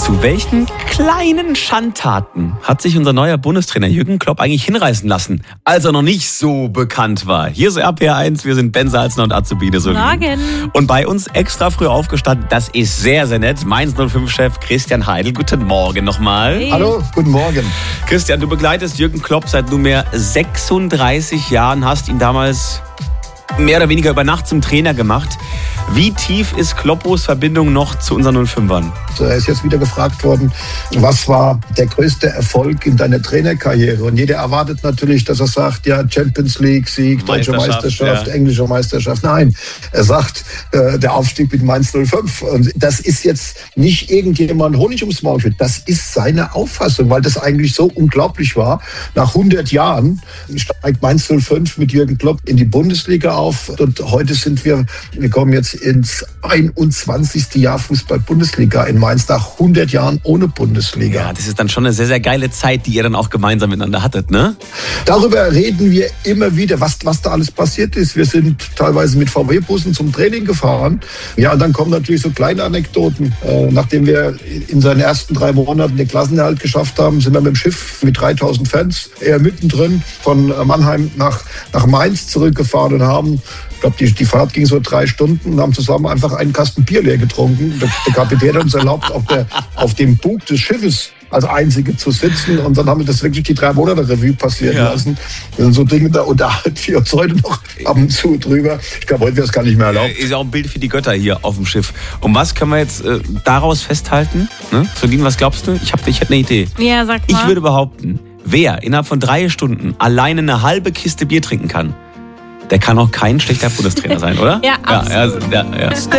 Zu welchen kleinen Schandtaten hat sich unser neuer Bundestrainer Jürgen Klopp eigentlich hinreißen lassen, als er noch nicht so bekannt war? Hier ist RPR1, wir sind Ben Salzner und Azubine Solin. Morgen. Und bei uns extra früh aufgestanden, das ist sehr, sehr nett, Mainz 05-Chef Christian Heidel. Guten Morgen nochmal. Hey. Hallo, guten Morgen. Christian, du begleitest Jürgen Klopp seit nunmehr 36 Jahren, hast ihn damals mehr oder weniger über Nacht zum Trainer gemacht. Wie tief ist Kloppos Verbindung noch zu unseren 05ern? Er ist jetzt wieder gefragt worden, was war der größte Erfolg in deiner Trainerkarriere? Und jeder erwartet natürlich, dass er sagt, ja, Champions League, Sieg, deutsche Meisterschaft, ja. englische Meisterschaft. Nein, er sagt, der Aufstieg mit Mainz 05. Und das ist jetzt nicht irgendjemand Honig ums Maul führt. Das ist seine Auffassung, weil das eigentlich so unglaublich war. Nach 100 Jahren steigt Mainz 05 mit Jürgen Klopp in die Bundesliga auf. Und heute wir kommen jetzt ins 21. Jahr Fußball-Bundesliga in Mainz nach 100 Jahren ohne Bundesliga. Ja, das ist dann schon eine sehr, sehr geile Zeit, die ihr dann auch gemeinsam miteinander hattet, ne? Darüber reden wir immer wieder, was da alles passiert ist. Wir sind teilweise mit VW-Bussen zum Training gefahren. Ja, und dann kommen natürlich so kleine Anekdoten. Nachdem wir in seinen ersten 3 Monaten den Klassenerhalt geschafft haben, sind wir mit dem Schiff mit 3000 Fans mittendrin von Mannheim nach Mainz zurückgefahren und haben, ich glaube, die Fahrt ging so 3 Stunden und haben zusammen einfach einen Kasten Bier leer getrunken. Der Kapitän hat uns erlaubt, auf dem Bug des Schiffes als Einzige zu sitzen. Und dann haben wir das wirklich die 3 Monate Revue passieren lassen. Das sind so Dinge, da unterhalten wir uns heute noch ab und zu drüber. Ich glaube, heute wäre es gar nicht mehr erlaubt. Ist ja auch ein Bild für die Götter hier auf dem Schiff. Und was können wir jetzt daraus festhalten? Ne? Solin, was glaubst du? Ich hätte eine Idee. Ja, sag mal. Ich würde behaupten, wer innerhalb von 3 Stunden alleine eine halbe Kiste Bier trinken kann, der kann auch kein schlechter Bundestrainer sein, oder? Ja, absolut. Ja.